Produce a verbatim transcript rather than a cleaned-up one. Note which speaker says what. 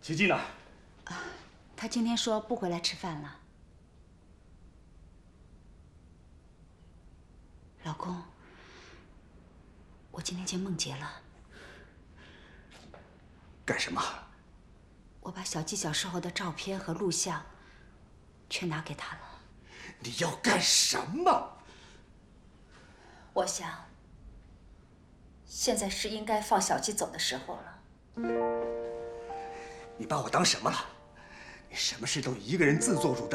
Speaker 1: 琪琪呢？
Speaker 2: 啊，他今天说不回来吃饭了。老公，我今天见梦洁了。
Speaker 1: 干什么？
Speaker 2: 我把小季小时候的照片和录像全拿给他了。
Speaker 1: 你要干什么？
Speaker 2: 我想，现在是应该放小季走的时候了。
Speaker 1: 你把我当什么了？你什么事都一个人自作主张。